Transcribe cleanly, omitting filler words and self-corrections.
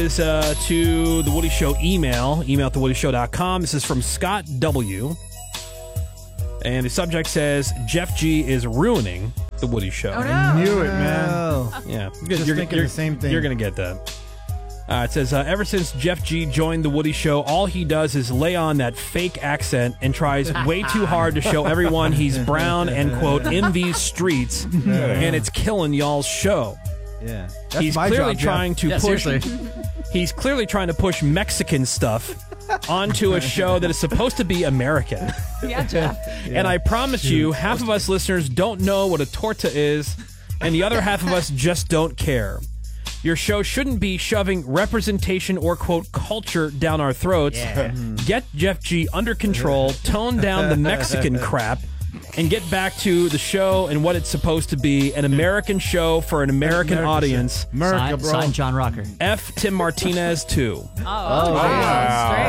Is to the Woody Show email at thewoodyshow.com. This is from Scott W. And the subject says, Jeff G is ruining the Woody Show. Oh, no. I knew it, man. Yeah. Just thinking the same thing. You're going to get that. It says, ever since Jeff G joined the Woody Show, all he does is lay on that fake accent and tries way too hard to show everyone he's brown and, quote, in these streets, and it's killing y'all's show. Yeah. He's clearly trying to push... Seriously. He's clearly trying to push Mexican stuff onto a show that is supposed to be American. Yeah, Jeff. And I promise you, half of us listeners don't know what a torta is, and the other half of us just don't care. Your show shouldn't be shoving representation or, quote, culture down our throats. Yeah. Get Jeff G under control, tone down the Mexican crap, and get back to the show and what it's supposed to be, an American show for an American audience. America, bro. Sign John Rocker. F. Tim Martinez, too. Oh, wow.